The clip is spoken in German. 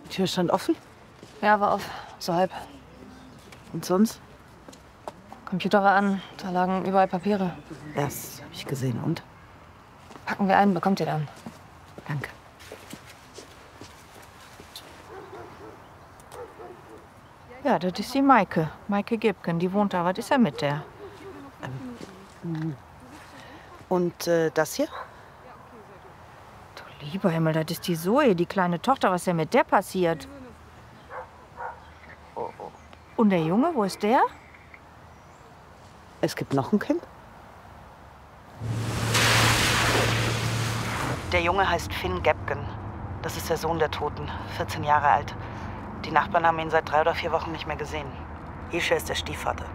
Die Tür stand offen? Ja, war auf. So halb. Und sonst? Computer war an. Da lagen überall Papiere. Das habe ich gesehen. Und? Packen wir ein, bekommt ihr dann. Danke. Ja, das ist die Maike. Maike Gibken, die wohnt da. Was ist er mit der? Und das hier? Du lieber Himmel, das ist die Zoe, die kleine Tochter. Was ist denn mit der passiert? Und der Junge, wo ist der? Es gibt noch ein Kind? Der Junge heißt Finn Gibken. Das ist der Sohn der Toten, 14 Jahre alt. Die Nachbarn haben ihn seit 3 oder 4 Wochen nicht mehr gesehen. Isha ist der Stiefvater.